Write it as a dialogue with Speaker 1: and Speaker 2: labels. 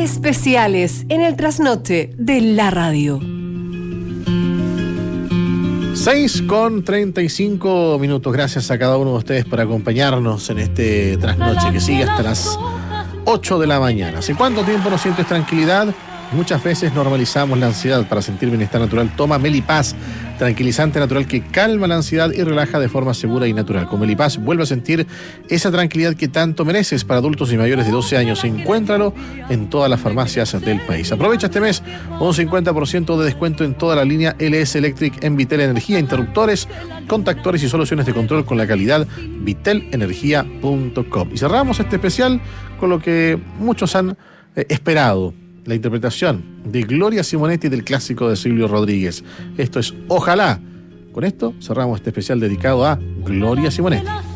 Speaker 1: Especiales en el trasnoche de la radio.
Speaker 2: 6:35. Gracias a cada uno de ustedes por acompañarnos en este trasnoche que sigue hasta las 8 de la mañana. ¿Hace cuánto tiempo no sientes tranquilidad? Muchas veces normalizamos la ansiedad. Para sentir bienestar natural, toma Melipaz, tranquilizante natural que calma la ansiedad y relaja de forma segura y natural. Con Melipaz vuelve a sentir esa tranquilidad que tanto mereces. Para adultos y mayores de 12 años, encuéntralo en todas las farmacias del país. Aprovecha este mes un 50% de descuento en toda la línea LS Electric en Vitel Energía, interruptores, contactores y soluciones de control con la calidad vitelenergia.com. Y cerramos este especial con lo que muchos han esperado: la interpretación de Gloria Simonetti del clásico de Silvio Rodríguez. Esto es Ojalá. Con esto cerramos este especial dedicado a Gloria Simonetti.